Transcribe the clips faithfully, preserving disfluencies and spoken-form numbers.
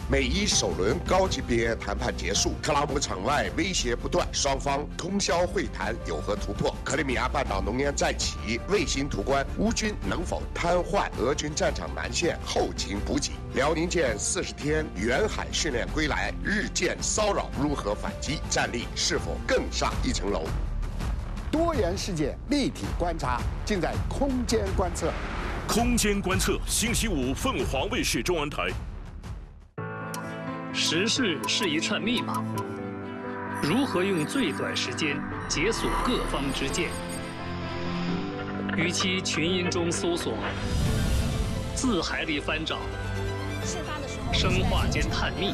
美伊首轮高级别谈判结束，克拉姆场外威胁不断，双方通宵会谈有何突破？克里米亚半岛浓烟再起，卫星图关，乌军能否瘫痪俄军战场南线后勤补给？辽宁舰四十天远海训练归来，日舰骚扰如何反击？战力是否更上一层楼？ 多元世界立体观察，尽在空间观测。 空间观测，星期五凤凰卫视中文台。 时事是一串密码，如何用最短时间解锁各方之见？与其群音中搜索，字海里翻找，生化间探秘，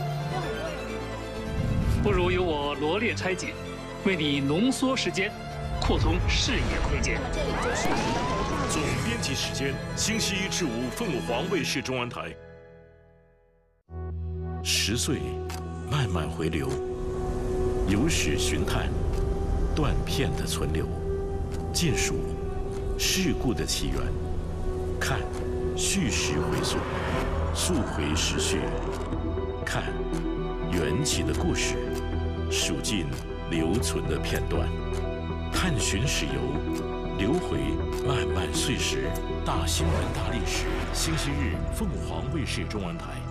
不如由我罗列拆解，为你浓缩时间，扩充视野空间。 总编辑时间，星期一至五凤凰卫视中文台。十岁，慢慢回流，有史寻探，断片的存留，尽数事故的起源，看叙事回溯，溯回时序，看缘起的故事，数尽留存的片段，探寻史游，流回漫漫岁时，大新闻大历史。星期日，凤凰卫视中文台。